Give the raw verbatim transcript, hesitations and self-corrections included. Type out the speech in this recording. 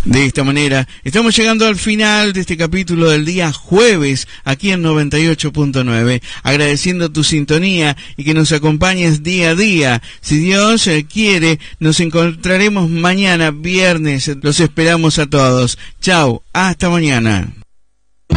De esta manera, estamos llegando al final de este capítulo del día jueves, aquí en noventa y ocho punto nueve, agradeciendo tu sintonía y que nos acompañes día a día. Si Dios quiere, nos encontraremos mañana, viernes. Los esperamos a todos. Chau, hasta mañana.